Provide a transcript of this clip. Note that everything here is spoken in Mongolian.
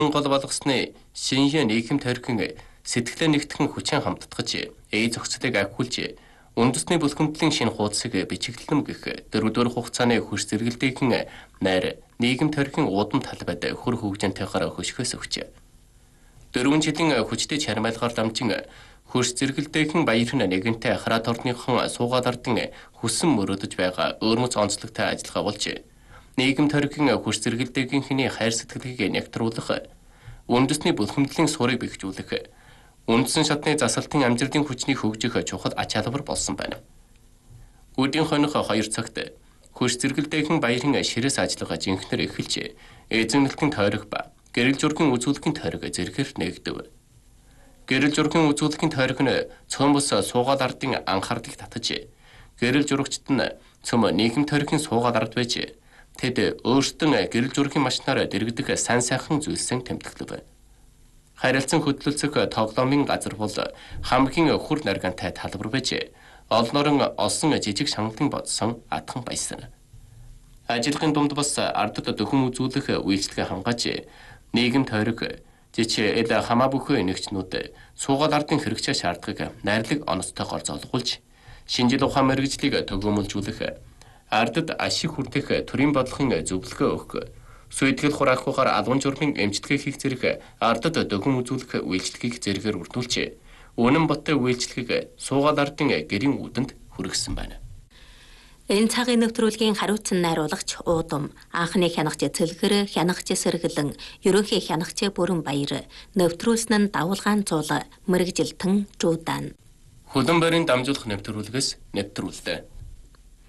гол болгосны шинжээ нийгэм тойрхон сэтгэлээ нэгтгэн хүчин хамтдагч зохицлыг агуулж үндэсний бүлгэмтлийн шинэ хуудсыг бичиглэм гэх дөрвөөр хугацааны хөрс зэрэгэлдээхэн найр нийгэм тойрхон удам талбайд хөр хөгжинтэйгээр хөшгөөс өгч. 4 жилийн хүчтэй чармайлгаар дамжин хөрс зэрэгэлдээхэн баярын нэгэнтэй хараат орныхон суугаад ардын хүссэн мөрөдөж байгаа өөрмөц онцлогтой ажиллагаа болж нийгэм тойрхон хөрс зэрэгэлдээгийнхний хайр сэтгэлийг нэгтрүүлэх, үндэсний бүлгэмтлийн сурыг бэхжүүлэх, үндсэн шатны засалтын амжилтын хүчний хөгжих чухал ач холбогдол болсон байна. Өдийн хоног 2 цагт хөрс зэрэгэлдээхэн баярын ширээс ажиллагаа жинхэнээр эхэлж, эзэмнэлтийн тойрог ба гэрэл зургийн үзүүлэлтийн тойрог зэрэгээр нэгдэв. Гэрэл зургийн үзүүлэлтийн тойрог нь цөмбөс суугаад ардын анхаарлыг татаж, гэрэл зурагчид нь цөм нийгэм тойргийн суугаад ард байж тэд өөрсдөн гэрэл зургийн машинаар дэргэдэг сайн сайхан зүйлсийн тэмдэглэв. Харилцан хөдлөлцөх тоглоомын газар бол хамгийн хүр наргантай талбар байж олнорон олсон жижиг шаналлын бодсон атхан баясан. Ажиллагын дунд бас ардд дөхөм үзүүлэх үйлчлэгээ хангааж нийгэм тойрог жичээ эл хамаа бүхэн нэгчнүүд суугаад ардын хэрэгцээ шаардлагыг найрлаг оноцтойгоор золгуулж шинжил ухаан мэргэжлийг төгөөмөлжүүлэх, ардд ашиг хүртэх төрийн бодлогын зөвлөгөө өгөх, сүйтгэл хураахгүйгээр албан журмын эмчилгээ хийх зэрэг ардд дөхөм үзүүлэх үйлчлэгийг зэрэгээр үрдүүлж үнэн боттой үйлчлэгийг суугаад ардын гэрийн үүдэнд хүргэсэн байна. Энэ цагийн нэвтрүүлгийн хариуцсан найруулагч Уудам, анхны хянагч Цэлгэр, хянагч Сэргэлэн, ерөнхий хянагч Бүрэн Баяр, нэвтрүүлсэн нь Давулгаан Цуул, мэргэжилтэн Жуудан. Хөлөн барийн дамжуулах нэвтрүүлгээс нэвтрүүлдэг.